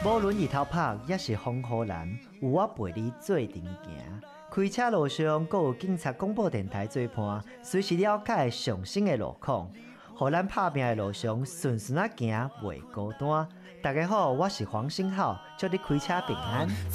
无论日头晒，也是风雨蓝，有我陪你做阵行。开车路上，还有警察广播电台做伴，随时了解上新的路况，互咱打拼的路上顺顺啊行，袂孤单。大家好，我是黄星浩，祝你开车平安。